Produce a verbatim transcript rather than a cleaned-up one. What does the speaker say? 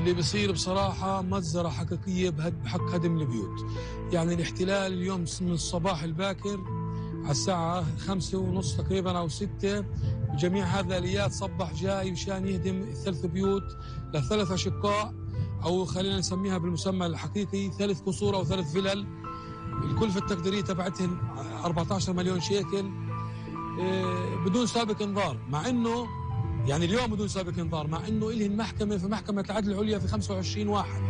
اللي بيصير بصراحة مجزرة حقيقية بحق هدم البيوت. يعني الاحتلال اليوم من الصباح الباكر على الساعة خمسة ونص تقريبا أو ستة، جميع هذه الآليات صبح جاي مشان يهدم ثلاث بيوت لثلاث أشقاء، أو خلينا نسميها بالمسمى الحقيقي ثلاث قصور أو ثلاث فلل. الكلفة التقديرية تبعتهم أربعة عشر مليون شيكل بدون سابق انذار، مع انه يعني اليوم بدون سابق انذار، مع انه إلهن محكمة في محكمة العدل العليا في خمسة وعشرين واحد